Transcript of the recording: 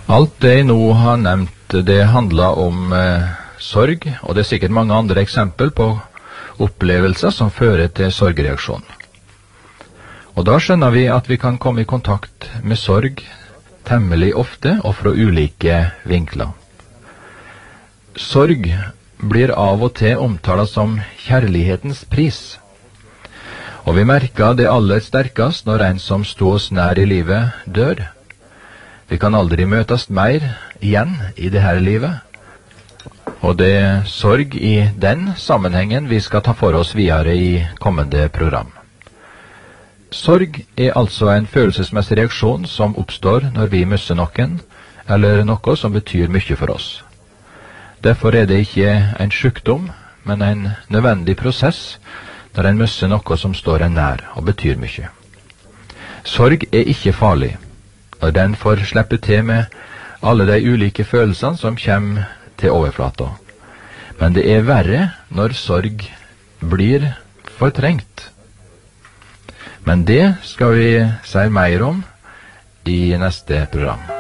Alt det jeg nå har nevnt, det handler om sorg, og det er sikkert mange andre eksempel på opplevelser som fører til sorgreaksjon. Og da skjønner vi at vi kan komme i kontakt med sorg temmelig ofte og fra ulike vinkler. Sorg blir av og til omtalt som kjærlighetens pris. Og vi merker det aller sterkest når en som sto oss nær i livet, dør. Vi kan aldri møtes mer igjen i det her livet. Og det er sorg i den sammenhengen vi skal ta for oss videre i kommende program. Sorg er altså en følelsesmessig reaksjon som oppstår når vi mister noen, eller noe som betyr mye for oss. Derfor er det ikke en sykdom, men en nødvendig prosess når en mister noe som står en nær og betyr mye. Sorg er ikke farlig, og den får slippe til med alle de ulike følelsene som kommer til overflata. Men det er verre når sorg blir fortrengt. Men det skal vi si mer om i neste program.